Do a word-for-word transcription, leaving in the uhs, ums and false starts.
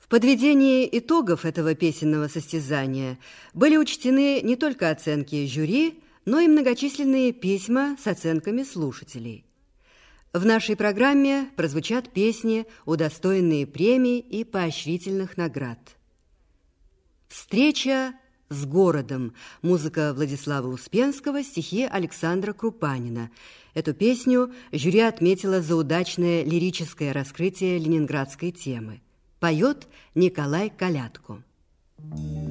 В подведении итогов этого песенного состязания были учтены не только оценки жюри, но и многочисленные письма с оценками слушателей. В нашей программе прозвучат песни, удостоенные премий и поощрительных наград. «Встреча с городом», музыка Владислава Успенского, стихи Александра Крупанина. Эту песню жюри отметило за удачное лирическое раскрытие ленинградской темы. Поет Николай Колядко.